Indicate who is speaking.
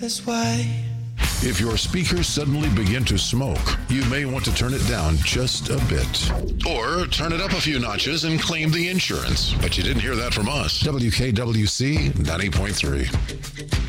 Speaker 1: That's why.
Speaker 2: If your speakers suddenly begin to smoke, you may want to turn it down just a bit. Or turn it up a few notches and claim the insurance. But you didn't hear that from us. WKWC 90.3.